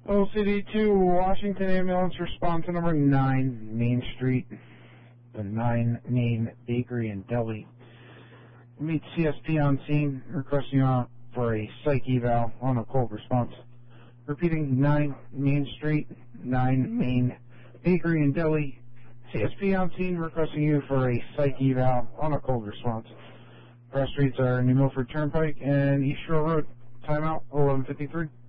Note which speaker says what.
Speaker 1: OCD2 Washington ambulance, respond to number 9 Main Street, the 9 Main Bakery and Deli. Meet CSP on scene, requesting for a psych eval on a cold response. Repeating, 9 Main Street, 9 Main Bakery and Deli. CSP on scene, requesting you for a psych eval on a cold response. Cross streets are New Milford Turnpike and East Shore Road. Timeout 11:53.